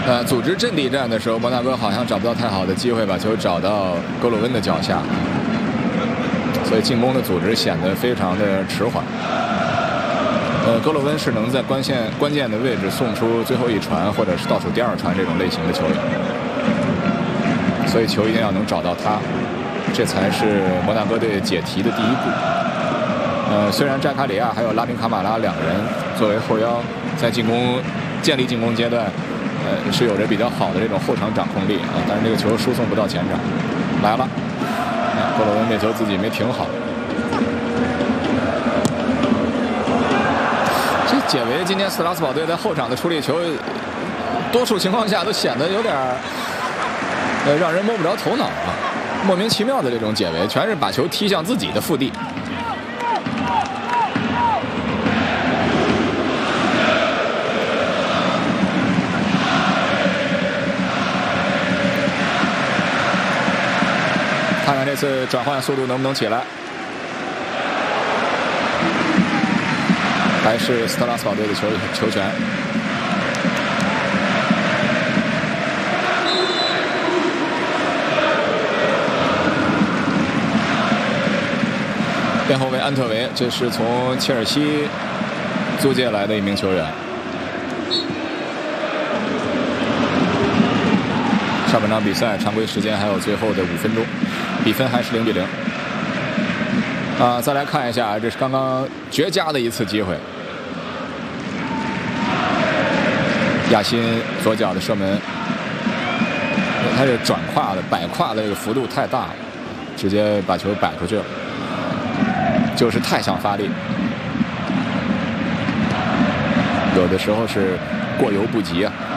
组织阵地战的时候，摩纳哥好像找不到太好的机会把球找到格鲁温的脚下，所以进攻的组织显得非常的迟缓。格鲁温是能在关键的位置送出最后一传或者是倒数第二传这种类型的球员，所以球一定要能找到他，这才是摩纳哥队解题的第一步。虽然扎卡里亚还有拉明卡马拉两个人作为后腰，在建立进攻阶段，是有着比较好的这种后场掌控力啊，但是这个球输送不到前场，来了，格鲁温这球自己没停好。这解围今天斯特拉斯堡队在后场的处理球，多数情况下都显得有点让人摸不着头脑啊，莫名其妙的这种解围，全是把球踢向自己的腹地。看看这次转换速度能不能起来。还是斯特拉斯堡队的球权。边后卫安特维，这是从切尔西租借来的一名球员。上半场比赛常规时间还有最后的5分钟，比分还是0-0。再来看一下，这是刚刚绝佳的一次机会。亚辛左脚的射门，他这转胯的摆胯的这个幅度太大了，直接把球摆出去了，就是太想发力，有的时候是过犹不及啊。